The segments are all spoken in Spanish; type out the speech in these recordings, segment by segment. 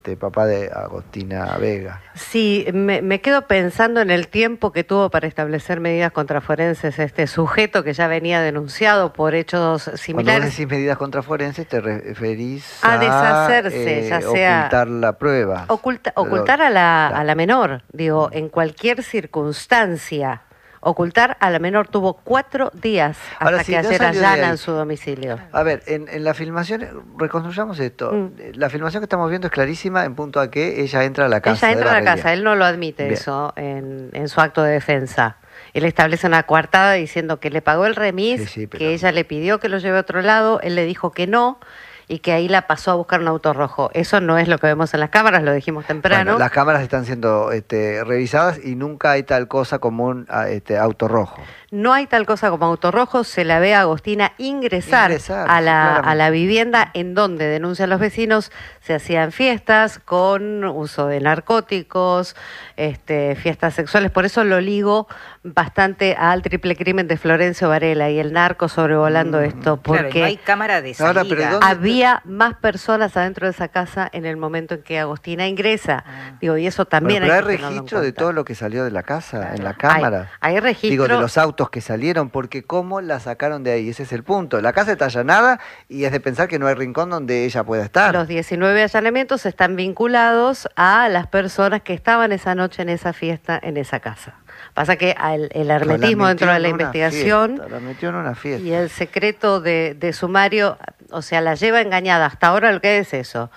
papá de Agostina Vega. Sí, me quedo pensando en el tiempo que tuvo para establecer medidas contraforenses este sujeto que ya venía denunciado por hechos similares. Cuando vos decís medidas contraforenses te referís a deshacerse, ya sea ocultar la prueba. Ocultar a la menor, digo, en cualquier circunstancia. Ocultar a la menor tuvo 4 días hasta que ayer allanan su domicilio. A ver, en la filmación, reconstruyamos esto. La filmación que estamos viendo es clarísima en punto a que ella entra a la casa. Ella entra a la casa, él no lo admite. Bien. Eso en su acto de defensa. Él establece una coartada diciendo que le pagó el remis, pero que ella le pidió que lo lleve a otro lado, él le dijo que no, y que ahí la pasó a buscar un auto rojo. Eso no es lo que vemos en las cámaras, lo dijimos temprano. Bueno, las cámaras están siendo revisadas y nunca hay tal cosa como un auto rojo. No hay tal cosa como auto rojo, se la ve a Agostina ingresar a la vivienda en donde, denuncian los vecinos, se hacían fiestas con uso de narcóticos, fiestas sexuales. Por eso lo ligo bastante al triple crimen de Florencio Varela y el narco sobrevolando esto, porque claro, no hay cámara de salida. Ahora, había más personas adentro de esa casa en el momento en que Agostina ingresa. Digo, y eso también pero hay registro de todo lo que salió de la casa en la cámara. Hay registro. Digo, de los autos que salieron, porque cómo la sacaron de ahí, ese es el punto. La casa está allanada y es de pensar que no hay rincón donde ella pueda estar. Los 19 allanamientos están vinculados a las personas que estaban esa noche en esa fiesta, en esa casa. Pasa que el hermetismo dentro de la investigación la metió en una fiesta. Y el secreto de sumario, o sea, la lleva engañada. Hasta ahora lo que es eso.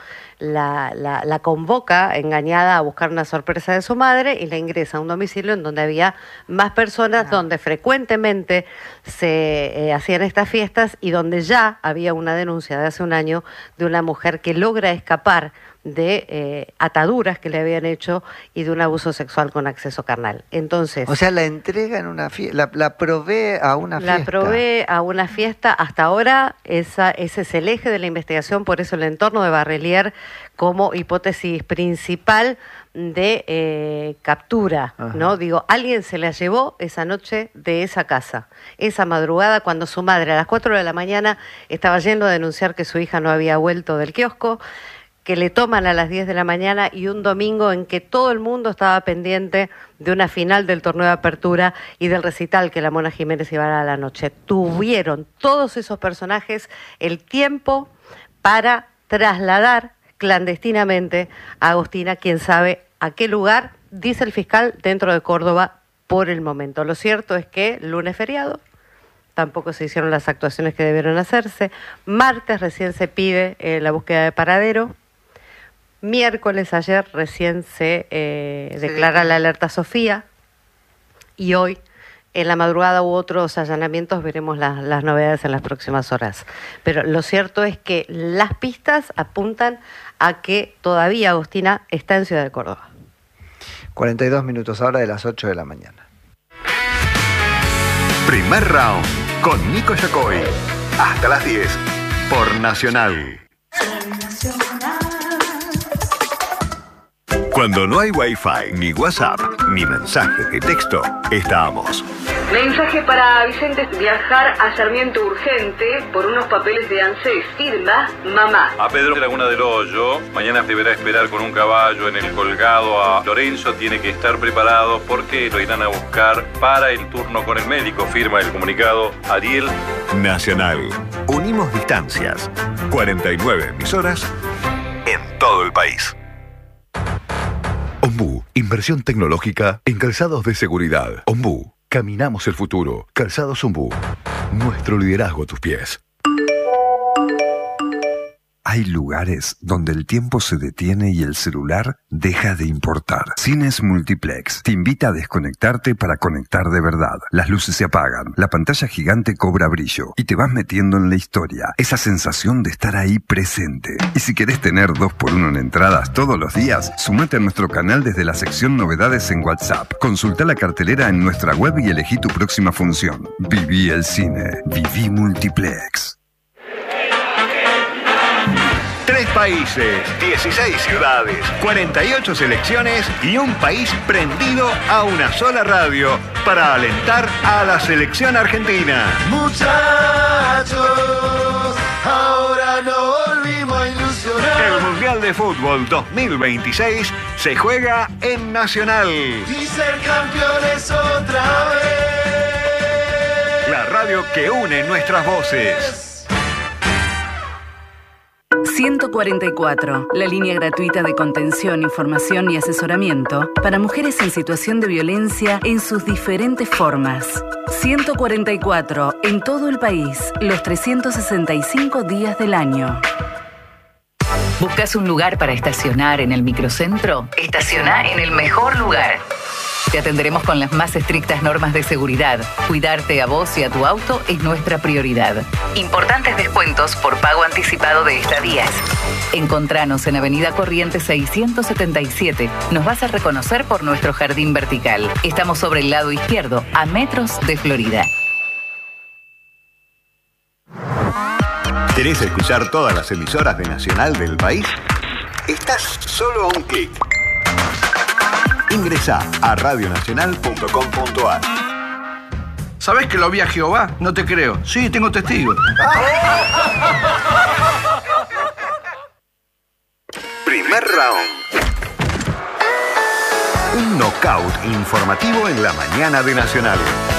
La convoca engañada a buscar una sorpresa de su madre y la ingresa a un domicilio en donde había más personas, donde frecuentemente se hacían estas fiestas y donde ya había una denuncia de hace un año de una mujer que logra escapar de ataduras que le habían hecho y de un abuso sexual con acceso carnal. Entonces, o sea, la entrega en una fiesta, la provee a una fiesta. La provee a una fiesta. Hasta ahora ese es el eje de la investigación, por eso el entorno de Barrelier como hipótesis principal de captura, ¿no? Digo, alguien se la llevó esa noche de esa casa, esa madrugada cuando su madre a las 4 de la mañana estaba yendo a denunciar que su hija no había vuelto del kiosco, que le toman a las 10 de la mañana y un domingo en que todo el mundo estaba pendiente de una final del torneo de apertura y del recital que la Mona Jiménez iba a dar a la noche. Tuvieron todos esos personajes el tiempo para trasladar clandestinamente a Agostina, quién sabe a qué lugar, dice el fiscal, dentro de Córdoba por el momento. Lo cierto es que lunes feriado, tampoco se hicieron las actuaciones que debieron hacerse. Martes recién se pide la búsqueda de paradero. Miércoles ayer recién se declara la alerta Sofía. Y hoy, en la madrugada, hubo otros allanamientos. Veremos las novedades en las próximas horas. Pero lo cierto es que las pistas apuntan a que todavía Agostina está en Ciudad de Córdoba. 42 minutos ahora de las 8 de la mañana. Primer round con Nico Yacoy. Hasta las 10 por Nacional. Cuando no hay Wi-Fi, ni WhatsApp, ni mensaje de texto, estamos. Mensaje para Vicente: viajar a Sarmiento urgente por unos papeles de ANSES. Firma mamá. A Pedro de Laguna del Hoyo, mañana deberá esperar con un caballo en el colgado a Lorenzo. Tiene que estar preparado porque lo irán a buscar para el turno con el médico. Firma el comunicado Ariel. Nacional. Unimos distancias. 49 emisoras en todo el país. Ombú, inversión tecnológica en calzados de seguridad. Ombú, caminamos el futuro. Calzados Ombú, nuestro liderazgo a tus pies. Hay lugares donde el tiempo se detiene y el celular deja de importar. Cines Multiplex te invita a desconectarte para conectar de verdad. Las luces se apagan, la pantalla gigante cobra brillo y te vas metiendo en la historia. Esa sensación de estar ahí presente. Y si querés tener 2x1 en entradas todos los días, sumate a nuestro canal desde la sección Novedades en WhatsApp. Consulta la cartelera en nuestra web y elegí tu próxima función. Viví el cine. Viví Multiplex. 3 países, 16 ciudades, 48 selecciones y un país prendido a una sola radio para alentar a la selección argentina. Muchachos, ahora no volvimos a ilusionar. El Mundial Mundial de Fútbol 2026 se juega en Nacional. Y ser campeones otra vez. La radio que une nuestras voces. 144, la línea gratuita de contención, información y asesoramiento para mujeres en situación de violencia en sus diferentes formas. 144, en todo el país, los 365 días del año. ¿Buscas un lugar para estacionar en el microcentro? Estaciona en el mejor lugar. Te atenderemos con las más estrictas normas de seguridad. Cuidarte a vos y a tu auto es nuestra prioridad. Importantes descuentos por pago anticipado de estadías. Encontranos en Avenida Corrientes 677. Nos vas a reconocer por nuestro jardín vertical. Estamos sobre el lado izquierdo, a metros de Florida. ¿Querés escuchar todas las emisoras de Nacional del país? Estás solo a un clic. Ingresá a radionacional.com.ar. ¿Sabés que lo vi a Jehová? No te creo. Sí, tengo testigos. Primer round. Un knockout informativo en la mañana de Nacional.